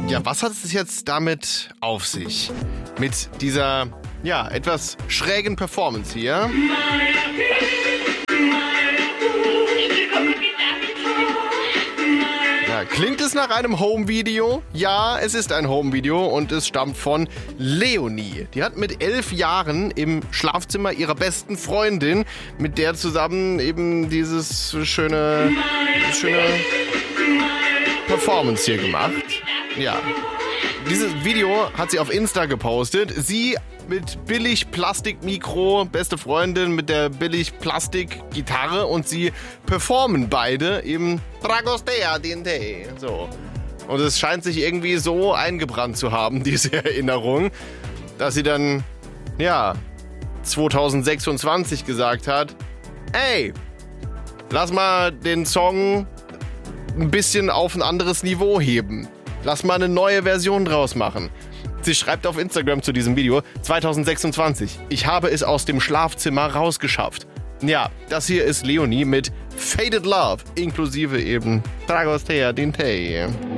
Ja, was hat es jetzt damit auf sich? Mit dieser, ja, etwas schrägen Performance hier. Ja, klingt es nach einem Home-Video? Ja, es ist ein Home-Video und es stammt von Leonie. Die hat mit 11 Jahren im Schlafzimmer ihrer besten Freundin, mit der zusammen eben dieses schöne Performance hier gemacht. Ja, dieses Video hat sie auf Insta gepostet. Sie mit Billig-Plastik-Mikro, beste Freundin mit der Billig-Plastik-Gitarre und sie performen beide im Dragostea Dinte. So. Und es scheint sich irgendwie so eingebrannt zu haben, diese Erinnerung, dass sie dann, ja, 2026 gesagt hat, ey, lass mal den Song ein bisschen auf ein anderes Niveau heben. Lass mal eine neue Version draus machen. Sie schreibt auf Instagram zu diesem Video, 2026, ich habe es aus dem Schlafzimmer rausgeschafft. Ja, das hier ist Leonie mit Faded Love, inklusive eben Dragostea Dinte.